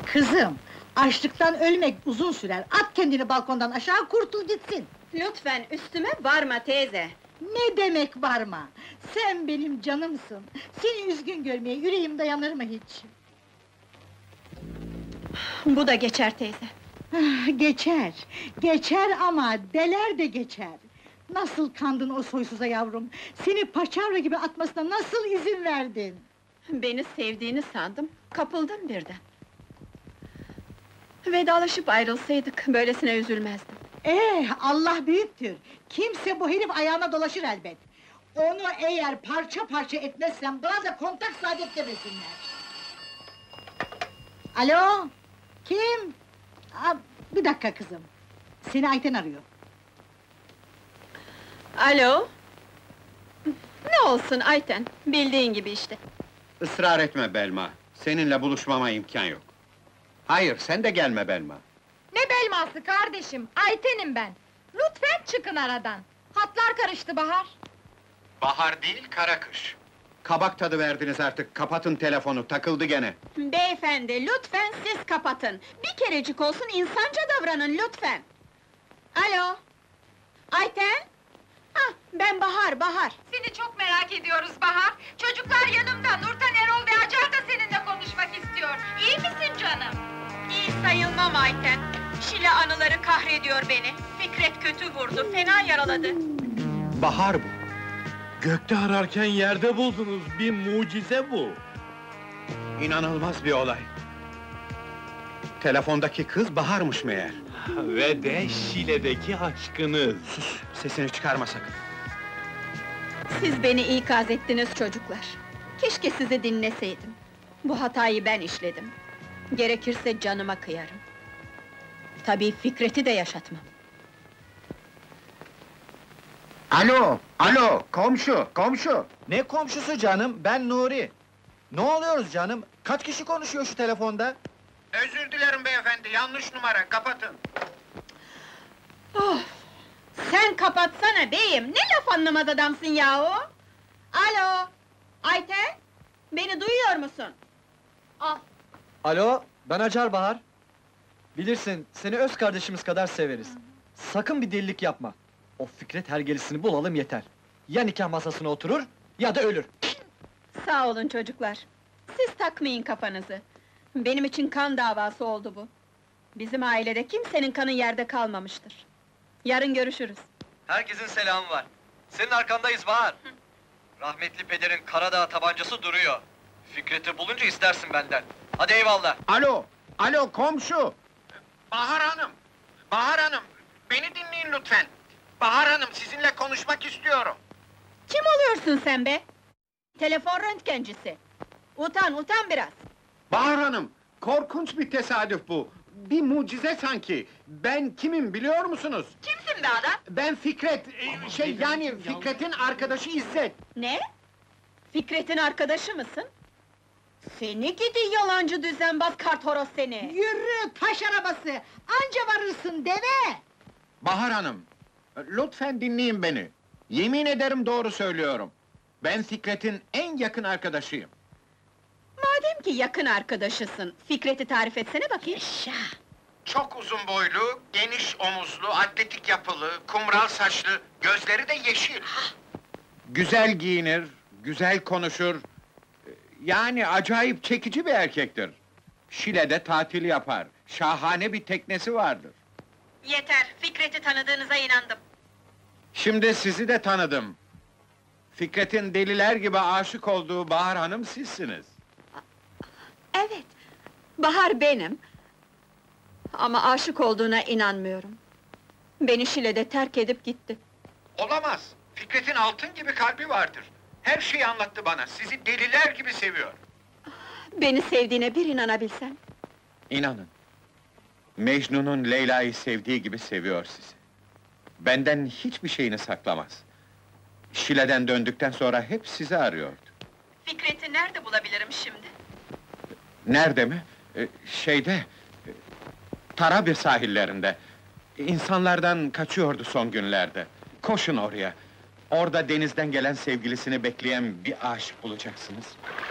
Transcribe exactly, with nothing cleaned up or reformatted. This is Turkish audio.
Kızım, açlıktan ölmek uzun sürer. At kendini balkondan aşağı, kurtul gitsin. Lütfen üstüme varma teyze! Ne demek varma? Sen benim canımsın. Seni üzgün görmeye yüreğim dayanır mı hiç? Bu da geçer teyze! Ah, geçer, geçer ama deler de geçer. Nasıl kandın o soysuza yavrum? Seni paçavra gibi atmasına nasıl izin verdin? Beni sevdiğini sandım, kapıldım birden. Vedalaşıp ayrılsaydık, böylesine üzülmezdim. Eh, Allah büyüktür! Kimse bu herif ayağına dolaşır elbet! Onu eğer parça parça etmezsem, bana da kontak saadet demesinler! Alo? Kim? Aa, bir dakika kızım! Seni Ayten arıyor. Alo? Ne olsun Ayten, bildiğin gibi işte. Israr etme Belma, seninle buluşmama imkan yok. Hayır, sen de gelme Belma. Ne belması kardeşim, Ayten'im ben! Lütfen çıkın aradan! Hatlar karıştı Bahar! Bahar değil, kara kış. Kabak tadı verdiniz artık, kapatın telefonu, takıldı gene. Beyefendi, lütfen siz kapatın! Bir kerecik olsun insanca davranın lütfen! Alo? Ayten? Hah, ben Bahar, Bahar! Seni çok merak ediyoruz Bahar! Çocuklar yanımda, Nurten, Erol ve Acar da seninle konuşmak istiyor! İyi misin canım? İyi sayılmam Ayten! Şile anıları kahrediyor beni! Fikret kötü vurdu, fena yaraladı! Bahar bu. Gökte ararken yerde buldunuz, bir mucize bu! İnanılmaz bir olay. Telefondaki kız Bahar'mış meğer. Ve de Şile'deki aşkınız! Sus, sesini çıkarma sakın. Siz beni ikaz ettiniz çocuklar! Keşke sizi dinleseydim! Bu hatayı ben işledim! Gerekirse canıma kıyarım! Tabii Fikret'i de yaşatmam! Alo, alo, komşu, komşu! Ne komşusu canım, ben Nuri! Ne oluyoruz canım? Kaç kişi konuşuyor şu telefonda? Özür dilerim beyefendi, yanlış numara, kapatın! Of! Sen kapatsana beyim, ne laf anlamaz adamsın yahu! Alo! Ayten! Beni duyuyor musun? Al! Alo, ben Acar Bahar. Bilirsin, seni öz kardeşimiz kadar severiz. Sakın bir delilik yapma. O Fikret hergelisini bulalım yeter. Ya nikah masasına oturur, ya da ölür. Sağ olun çocuklar! Siz takmayın kafanızı! Benim için kan davası oldu bu! Bizim ailede kimsenin kanı yerde kalmamıştır! Yarın görüşürüz! Herkesin selamı var. Senin arkandayız Bahar. Rahmetli pederin Karadağ tabancası duruyor. Fikret'i bulunca istersin benden. Hadi eyvallah. Alo, alo komşu! Bahar Hanım, Bahar Hanım, beni dinleyin lütfen! Bahar Hanım, sizinle konuşmak istiyorum! Kim oluyorsun sen be? Telefon röntgencisi! Utan, utan biraz! Bahar Hanım, korkunç bir tesadüf bu! Bir mucize sanki! Ben kimim biliyor musunuz? Kimsin be adam? Ben Fikret, e, şey yani Fikret'in arkadaşı İzzet! Ne? Fikret'in arkadaşı mısın? Seni gidi yalancı düzenbaz karthoroz seni! Yürü, taş arabası! Anca varırsın deve! Bahar Hanım, lütfen dinleyin beni! Yemin ederim doğru söylüyorum! Ben Fikret'in en yakın arkadaşıyım! Madem ki yakın arkadaşısın, Fikret'i tarif etsene bakayım! Yaşa! Çok uzun boylu, geniş omuzlu, atletik yapılı, kumral saçlı, gözleri de yeşil. Güzel giyinir, güzel konuşur. Yani acayip çekici bir erkektir. Şile'de tatil yapar, şahane bir teknesi vardır. Yeter, Fikret'i tanıdığınıza inandım! Şimdi sizi de tanıdım. Fikret'in deliler gibi aşık olduğu Bahar Hanım sizsiniz. Evet, Bahar benim! Ama aşık olduğuna inanmıyorum. Beni Şile'de terk edip gitti. Olamaz! Fikret'in altın gibi kalbi vardır. Her şeyi anlattı bana, sizi deliler gibi seviyor. Beni sevdiğine bir inanabilsen! İnanın, Mecnun'un Leyla'yı sevdiği gibi seviyor sizi. Benden hiçbir şeyini saklamaz. Şile'den döndükten sonra hep sizi arıyordu. Fikret'i nerede bulabilirim şimdi? Nerede mi? Ee, şeyde... e, Tarabya sahillerinde. İnsanlardan kaçıyordu son günlerde. Koşun oraya. Orada denizden gelen sevgilisini bekleyen bir aşık bulacaksınız.